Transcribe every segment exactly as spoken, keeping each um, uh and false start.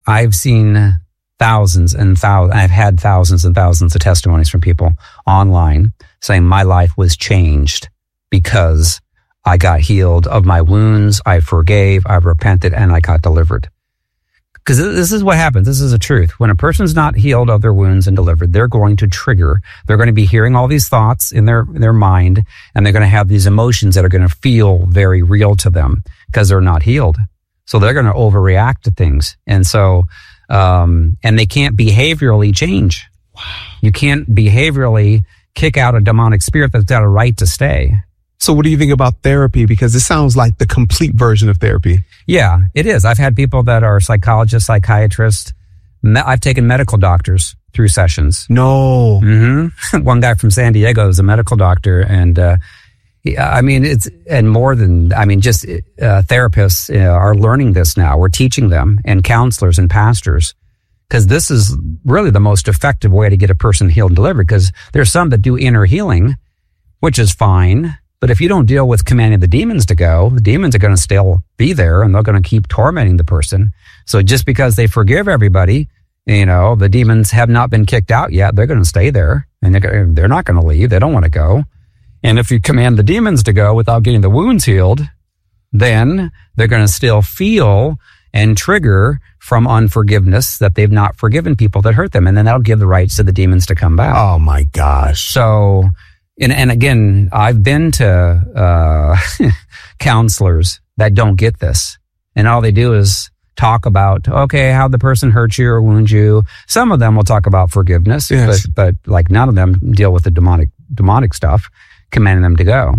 I've seen thousands and thousands, I've had thousands and thousands of testimonies from people online saying my life was changed because I got healed of my wounds, I forgave, I repented, and I got delivered. Because this is what happens. This is the truth. When a person's not healed of their wounds and delivered, they're going to trigger. They're going to be hearing all these thoughts in their, in their mind, and they're going to have these emotions that are going to feel very real to them because they're not healed. So they're going to overreact to things. And so, um, and they can't behaviorally change. Wow. You can't behaviorally kick out a demonic spirit that's got a right to stay. So what do you think about therapy? Because it sounds like the complete version of therapy. Yeah, it is. I've had people that are psychologists, psychiatrists. Me- I've taken medical doctors through sessions. No. Mm-hmm. One guy from San Diego is a medical doctor. And, uh, he, I mean, it's, and more than, I mean, just uh, therapists uh, are learning this now. We're teaching them, and counselors and pastors, because this is really the most effective way to get a person healed and delivered. Because there's some that do inner healing, which is fine. But if you don't deal with commanding the demons to go, the demons are going to still be there, and they're going to keep tormenting the person. So just because they forgive everybody, you know, the demons have not been kicked out yet. They're going to stay there, and they're, they're not going to leave. They don't want to go. And if you command the demons to go without getting the wounds healed, then they're going to still feel and trigger from unforgiveness that they've not forgiven people that hurt them. And then that'll give the rights to the demons to come back. Oh my gosh. So... And, and again, I've been to uh, counselors that don't get this. And all they do is talk about, okay, how the person hurt you or wound you. Some of them will talk about forgiveness, yes. but, but like none of them deal with the demonic demonic stuff, commanding them to go.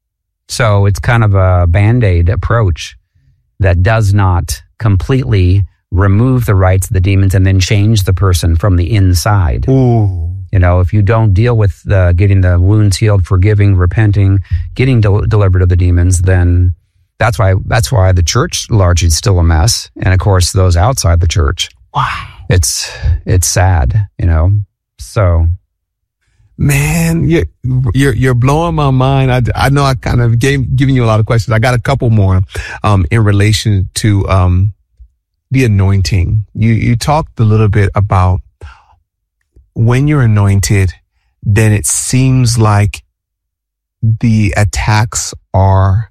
So it's kind of a Band-Aid approach that does not completely remove the rights of the demons and then change the person from the inside. Ooh. You know, if you don't deal with the, getting the wounds healed, forgiving, repenting, getting del- delivered of the demons, then that's why that's why the church largely is still a mess. And of course, those outside the church. Wow. It's it's sad, you know. So, man, you're you're, you're blowing my mind. I, I know I kind of gave giving you a lot of questions. I got a couple more um, in relation to um, the anointing. You you talked a little bit about when you're anointed, then it seems like the attacks are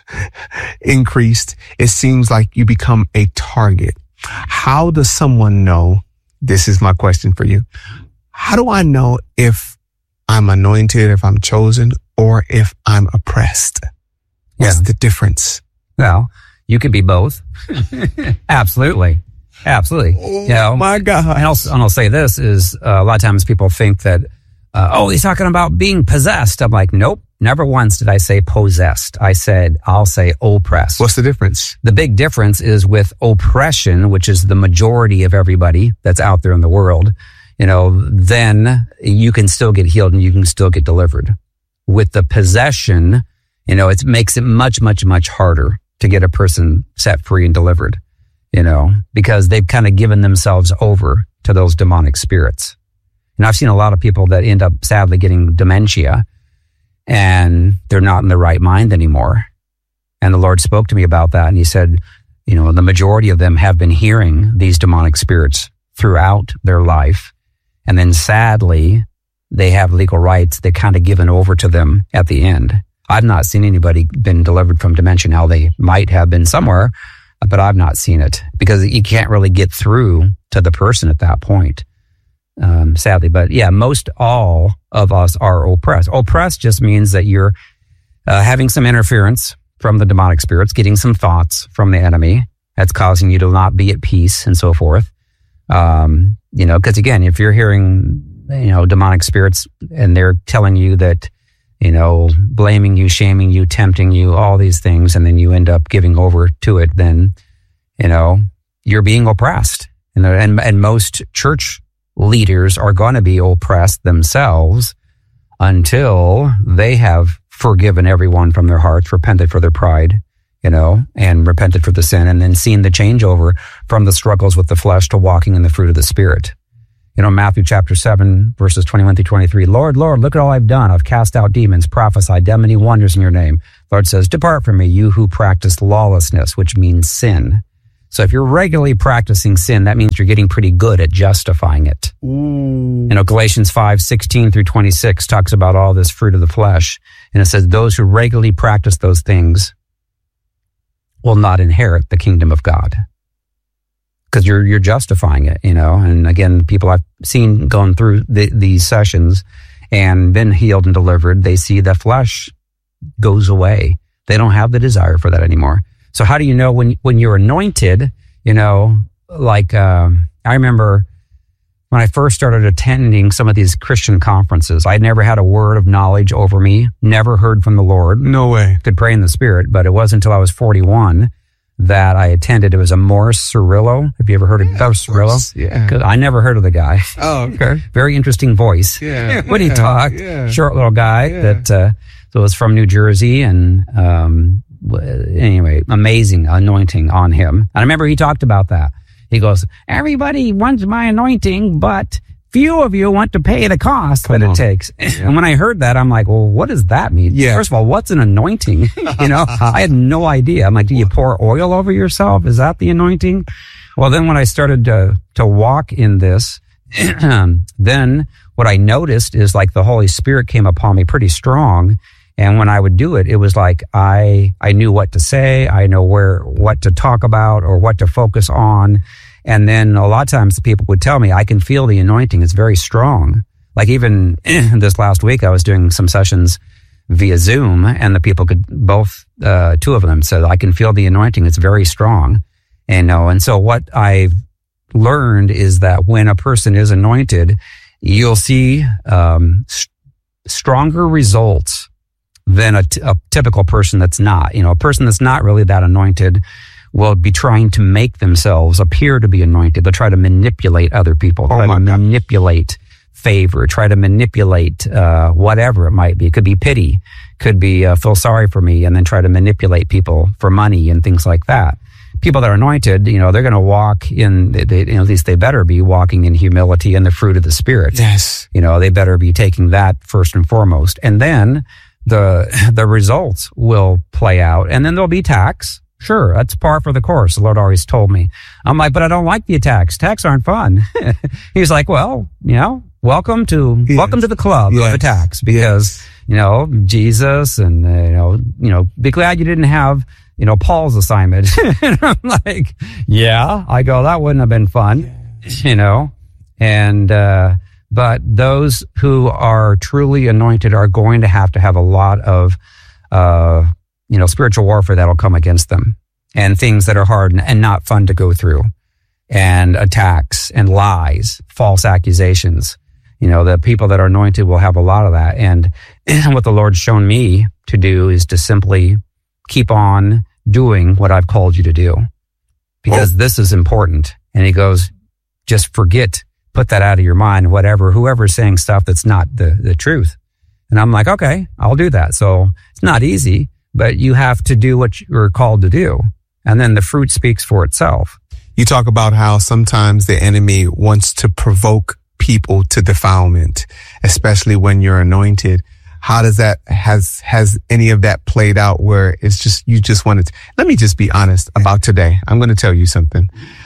increased. It seems like you become a target. How does someone know? This is my question for you. How do I know if I'm anointed, if I'm chosen, or if I'm oppressed? What's yeah. the difference? Well, you could be both. Absolutely. Absolutely. Oh, you know, my God. And I'll, and I'll say this is uh, a lot of times people think that, uh, oh, he's talking about being possessed. I'm like, nope, never once did I say possessed. I said, I'll say oppressed. What's the difference? The big difference is with oppression, which is the majority of everybody that's out there in the world, you know, then you can still get healed and you can still get delivered. With the possession, you know, it makes it much, much, much harder to get a person set free and delivered. You know, because they've kind of given themselves over to those demonic spirits. And I've seen a lot of people that end up sadly getting dementia and they're not in the right mind anymore. And the Lord spoke to me about that. And he said, you know, the majority of them have been hearing these demonic spirits throughout their life. And then sadly, they have legal rights. They're kind of given over to them at the end. I've not seen anybody been delivered from dementia. Now they might have been somewhere, but I've not seen it because you can't really get through to the person at that point, um, sadly. But yeah, most all of us are oppressed. Oppressed just means that you're uh, having some interference from the demonic spirits, getting some thoughts from the enemy that's causing you to not be at peace and so forth. Um, you know, because again, if you're hearing, you know, demonic spirits and they're telling you that, you know, blaming you, shaming you, tempting you, all these things, and then you end up giving over to it, then, you know, you're being oppressed. And, and, and most church leaders are going to be oppressed themselves until they have forgiven everyone from their hearts, repented for their pride, you know, and repented for the sin, and then seen the changeover from the struggles with the flesh to walking in the fruit of the Spirit. You know, Matthew chapter seven, verses twenty-one through twenty-three, Lord, Lord, look at all I've done. I've cast out demons, prophesied, done many wonders in your name. Lord says, depart from me, you who practice lawlessness, which means sin. So if you're regularly practicing sin, that means you're getting pretty good at justifying it. Ooh. You know, Galatians five sixteen through twenty-six talks about all this fruit of the flesh. And it says, those who regularly practice those things will not inherit the kingdom of God. Because you're you're justifying it, you know. And again, people I've seen going through the, these sessions and been healed and delivered, they see the flesh goes away. They don't have the desire for that anymore. So how do you know when when you're anointed, you know, like um, I remember when I first started attending some of these Christian conferences, I never had a word of knowledge over me, never heard from the Lord. No way. Could pray in the Spirit, but it wasn't until I was forty-one that I attended. It was a Morris Cirillo. Have you ever heard of, Yeah, of Cirillo? Yeah. 'Cause I never heard of the guy. Oh, okay. Very interesting voice. Yeah. When he yeah, talked, yeah. short little guy Yeah. that uh, so was from New Jersey, and um, w- anyway, amazing anointing on him. And I remember he talked about that. He goes, everybody wants my anointing, but few of you want to pay the cost Come that on. it takes. And when I heard that, I'm like, well, what does that mean? Yeah. First of all, what's an anointing? You know, I had no idea. I'm like, do you pour oil over yourself? Is that the anointing? Well, then when I started to, to walk in this, then what I noticed is like the Holy Spirit came upon me pretty strong. And when I would do it, it was like I, I knew what to say. I know where, what to talk about or what to focus on. And then a lot of times the people would tell me, I can feel the anointing. It's very strong. Like even this last week, I was doing some sessions via Zoom, and the people could both, uh, two of them said, I can feel the anointing. It's very strong. And no, and so what I've learned is that when a person is anointed, you'll see um, st- stronger results than a, t- a typical person that's not. You know, a person that's not really that anointed will be trying to make themselves appear to be anointed. They'll try to manipulate other people, Oh try my to God. manipulate favor, try to manipulate uh, whatever it might be. It could be pity, could be uh, feel sorry for me, and then try to manipulate people for money and things like that. People that are anointed, you know, they're going to walk in, they, they, you know, at least they better be walking in humility and the fruit of the Spirit. Yes. You know, they better be taking that first and foremost. And then the the results will play out. And then there'll be attacks. Sure, that's par for the course. The Lord always told me. I'm like, but I don't like the attacks. Attacks aren't fun. He's like, well, you know, welcome to Yes. welcome to the club Yes. of attacks, because you know Jesus, and uh, you know, you know, be glad you didn't have you know Paul's assignment. And I'm like, yeah. I go, that wouldn't have been fun, you know, and. uh But those who are truly anointed are going to have to have a lot of, uh, you know, spiritual warfare that'll come against them, and things that are hard and, and not fun to go through, and attacks and lies, false accusations. You know, the people that are anointed will have a lot of that. And what the Lord's shown me to do is to simply keep on doing what I've called you to do, because this is important. And he goes, just forget. Put that out of your mind, whatever, whoever's saying stuff that's not the, the truth. And I'm like, okay, I'll do that. So it's not easy, but you have to do what you're called to do. And then the fruit speaks for itself. You talk about how sometimes the enemy wants to provoke people to defilement, especially when you're anointed. How does that, has, has any of that played out where it's just, you just wanted to, let me just be honest about today. I'm going to tell you something.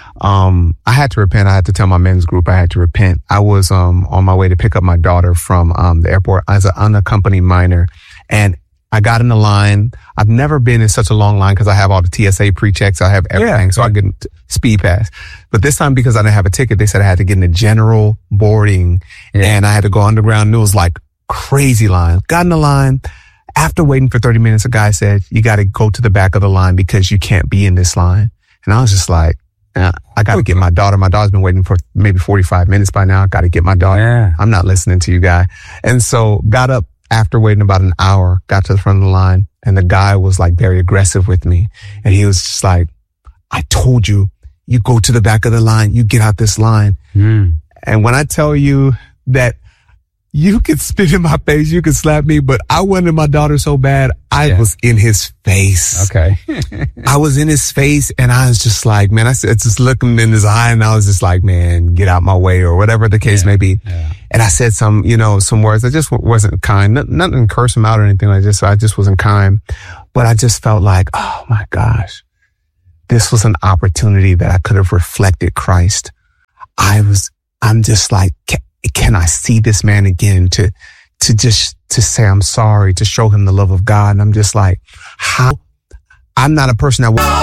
Um, I had to repent. I had to tell my men's group I had to repent. I was, um, on my way to pick up my daughter from, um, the airport as an unaccompanied minor. And I got in the line. I've never been in such a long line because I have all the T S A pre-checks. I have everything. Yeah. So I get speed pass. But this time, because I didn't have a ticket, they said I had to get in the general boarding, Yeah. and I had to go underground. And it was like crazy line. Got in the line. After waiting for thirty minutes, a guy said, you got to go to the back of the line because you can't be in this line. And I was just like, Uh, I got to get my daughter. My daughter's been waiting for maybe forty-five minutes by now. I got to get my daughter. Yeah. I'm not listening to you, guy. And so got up after waiting about an hour, got to the front of the line, and the guy was like very aggressive with me. And he was just like, I told you, you go to the back of the line, you get out this line. Mm. And when I tell you that you could spit in my face, you could slap me, but I wanted my daughter so bad, I Yeah. was in his face. Okay. I was in his face, and I was just like, man, I said, just looking in his eye, and I was just like, man, get out my way, or whatever the case Yeah. may be. Yeah. And I said some, you know, some words that just w- wasn't kind. Not, nothing to curse him out or anything like this. So I just wasn't kind. But I just felt like, oh my gosh, this was an opportunity that I could have reflected Christ. I was, I'm just like, can, can I see this man again to, to just, to say I'm sorry, to show him the love of God. And I'm just like, how, I'm not a person that